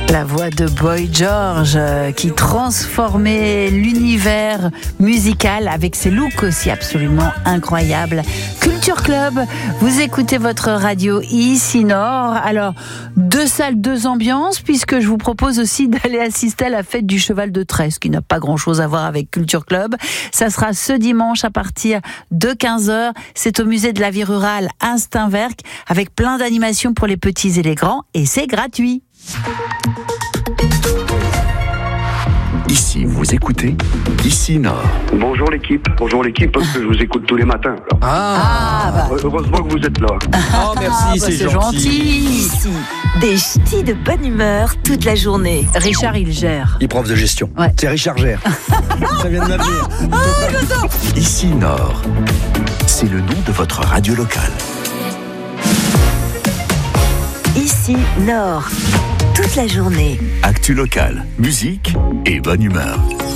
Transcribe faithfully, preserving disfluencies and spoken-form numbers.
La voix de Boy George euh, qui transformait l'univers musical avec ses looks aussi absolument incroyables. Culture Club, vous écoutez votre radio ici Nord. Alors, deux salles, deux ambiances, puisque je vous propose aussi d'aller assister à la fête du cheval de Tresse, qui n'a pas grand-chose à voir avec Culture Club. Ça sera ce dimanche à partir de quinze heures. C'est au musée de la vie rurale à Steinwerk, avec plein d'animations pour les petits et les grands, et c'est gratuit. Ici, vous écoutez Ici Nord. Bonjour l'équipe, bonjour l'équipe, parce que je vous écoute tous les matins. Là. Ah, ah bah. Heureusement que vous êtes là. Oh merci, ah, bah, c'est, c'est gentil. gentil. Ici, des ch'tis de bonne humeur toute la journée. Richard, il gère. Il est prof de gestion. Ouais. C'est Richard Gère. Ça vient de m'avenir. Ici Nord. C'est le nom de votre radio locale. Ici, Nord, toute la journée. Actu locale, musique et bonne humeur.